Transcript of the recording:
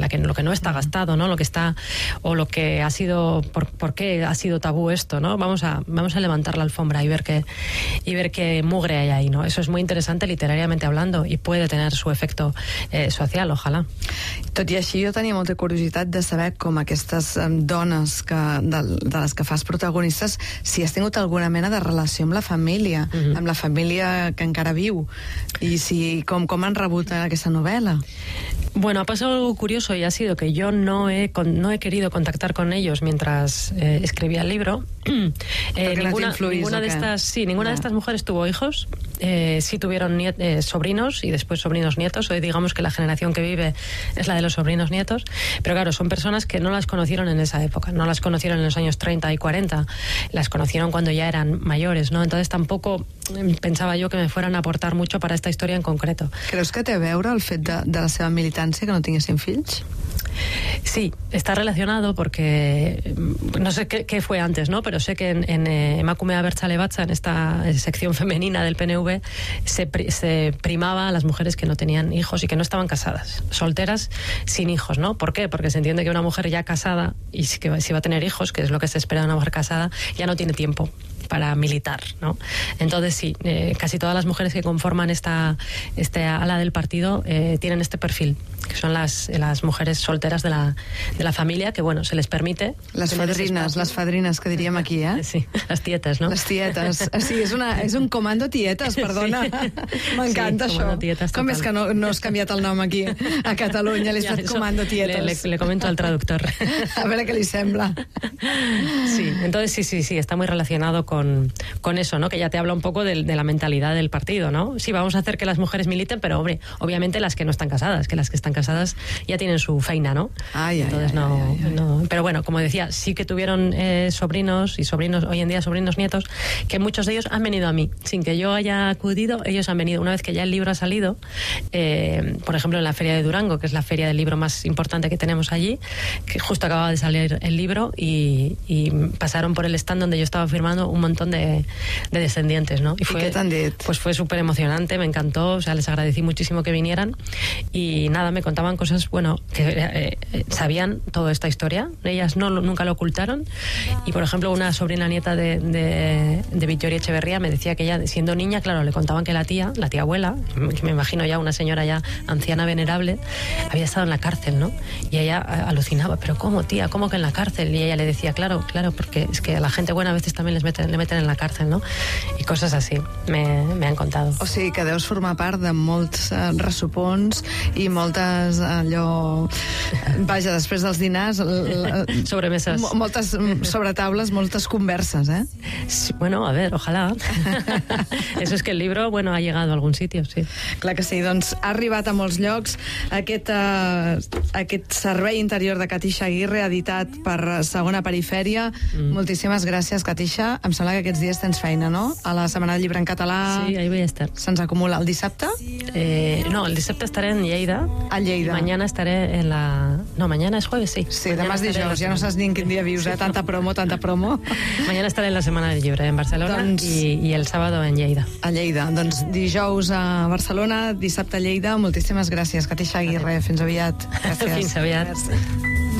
lo que no está gastado, ¿no? Lo que está, o lo que ha sido, por qué ha sido tabú esto, ¿no? Vamos a levantar la alfombra y ver qué mugre hay ahí, ¿no? Eso es muy interesante literariamente hablando y puede tener su efecto social, ojalá. Tot i així, jo tenia molta curiositat de saber com aquestes dones de les que fas protagonistes, si has tingut alguna mena de relació amb la família, amb la família que encara viu, i si com han rebut aquesta novel·la. Bueno, ha pasado algo curioso y ha sido que yo no he querido contactar con ellos mientras escribía el libro. Ninguna de estas mujeres tuvo hijos. Sí tuvieron sobrinos y después sobrinos nietos. Hoy digamos que la generación que vive es la de los sobrinos nietos. Pero claro, son personas que no las conocieron en esa época, no las conocieron en los años 30 y 40, las conocieron cuando ya eran mayores, ¿no? Entonces tampoco pensaba yo que me fueran a aportar mucho para esta historia en concreto. Creus que té a veure el fet de la seva militància que no tinguessin fills? Sí, está relacionado porque no sé qué fue antes, ¿no? Pero sé que en Emakumea Abertzale Batza, en esta sección femenina del PNV, se primaba a las mujeres que no tenían hijos y que no estaban casadas, solteras sin hijos, ¿no? ¿Por qué? Porque se entiende que una mujer ya casada, y si va a tener hijos, que es lo que se espera de una mujer casada, ya no tiene tiempo para militar, ¿no? Entonces sí, casi todas las mujeres que conforman esta ala del partido tienen este perfil, que son las mujeres solteras de la familia, que bueno, se les permite... Les fadrines que diríem aquí, eh? Sí, les tietes, no? Les tietes. Sí, és un comando tietes, perdona. Sí. M'encanta això. Tietes, com és que no has canviat el nom aquí a Catalunya? L'has fet comando tietes. Le comento al traductor. A veure què li sembla. Sí, entonces sí, está muy relacionado con eso, ¿no? Que ya te habla un poco de la mentalidad del partido, ¿no? Sí, vamos a hacer que las mujeres militen, pero hombre, obviamente las que no están casadas, que las que están casadas ya tienen su feina, ¿no? Entonces no. Pero bueno, como decía, sí que tuvieron sobrinos y sobrinos, hoy en día sobrinos nietos, que muchos de ellos han venido a mí, sin que yo haya acudido, ellos han venido. Una vez que ya el libro ha salido, por ejemplo en la Feria de Durango, que es la feria del libro más importante que tenemos allí, que justo acababa de salir el libro y pasaron por el stand donde yo estaba firmando un montón de descendientes, ¿no? ¿Y qué t'han dit? Pues fue súper emocionante, me encantó, o sea, les agradecí muchísimo que vinieran y nada, me contaban cosas, bueno, que sabían toda esta historia, ellas nunca lo ocultaron, y por ejemplo una sobrina nieta de Victoria Echeverría me decía que ella, siendo niña, claro, le contaban que la tía abuela, que me imagino ya una señora ya anciana venerable, había estado en la cárcel, ¿no? Y ella alucinaba, pero ¿cómo, tía? ¿Cómo que en la cárcel? Y ella le decía, claro, porque es que a la gente buena a veces también le meten en la cárcel, ¿no? Y cosas así, me han contado. O sigui que deus formar part de molts ressopons i moltes, allò... Vaja, després dels dinars... Sobremeses. Moltes sobretaules, moltes converses, eh? Sí, bueno, a ver, ojalá. Eso es que el libro, bueno, ha llegado a algún sitio, sí. Clar que sí, doncs ha arribat a molts llocs aquest servei interior de Katisha Aguirre, editat per Segona Perifèria. Moltíssimes gràcies, Katisha. Em sembla que aquests dies tens feina, no? A la Setmana del Llibre en Català. Sí, ahí voy a estar. Se'ns acumula el dissabte? No, el dissabte estaré en Lleida. A Lleida. Mañana estaré en la... No, mañana es jueves, sí. Sí, demà és dijous, ja no saps ni en quin dia vius, eh? Tanta promo. Mañana estaré en la Setmana del Llibre en Barcelona y el sábado en Lleida. A Lleida. Doncs dijous a Barcelona, dissabte a Lleida. Moltíssimes gràcies, Katisha Aguirre. Fins aviat. Gràcies. Fins aviat.